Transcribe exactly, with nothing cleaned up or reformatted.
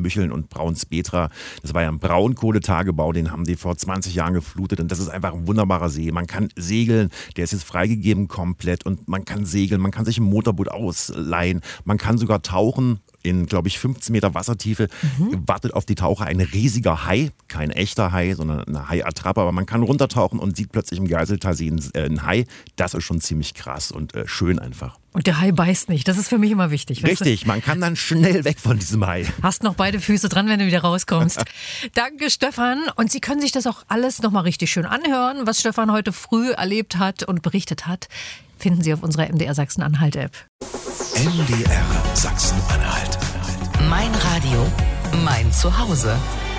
Mücheln und Braunspetra. Das war ja ein Braunkohletagebau, den haben die vor zwanzig Jahren geflutet und das ist einfach ein wunderbarer See. Man kann segeln, der ist jetzt freigegeben komplett und man kann segeln, man kann sich ein Motorboot ausleihen, man kann sogar tauchen. In, glaube ich, fünfzehn Meter Wassertiefe mhm. wartet auf die Taucher ein riesiger Hai. Kein echter Hai, sondern eine Haiattrappe. Aber man kann runtertauchen und sieht plötzlich im Geiseltalsee einen, äh, einen Hai. Das ist schon ziemlich krass und äh, schön einfach. Und der Hai beißt nicht. Das ist für mich immer wichtig. Richtig, man kann dann schnell weg von diesem Hai. Hast noch beide Füße dran, wenn du wieder rauskommst. Danke, Stefan. Und Sie können sich das auch alles nochmal richtig schön anhören, was Stefan heute früh erlebt hat und berichtet hat. Finden Sie auf unserer M D R Sachsen-Anhalt-App. M D R Sachsen-Anhalt. Mein Radio, mein Zuhause.